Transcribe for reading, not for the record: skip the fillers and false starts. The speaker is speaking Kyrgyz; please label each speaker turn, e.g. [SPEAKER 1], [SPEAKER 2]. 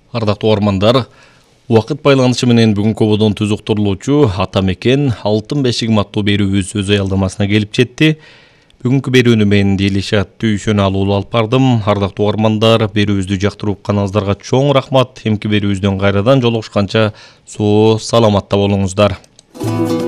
[SPEAKER 1] Ардактуу угармандар, убакыт байланышы менен бүгүнкү ободон түз уктурулуучу Ата мекен алтын бешигим аттуу берүүбүз өз аялдамасына келип жетти. Бүгүнкү берүүнү мен Делишат Түйшөн алуулу алып бардым. Ардактуу угармандар, берүүбүздү жактырып укканыңыздарга чоң рахмат. Эмки берүүбүздөн кайрадан жолугушканча соо саламатта болуңуздар.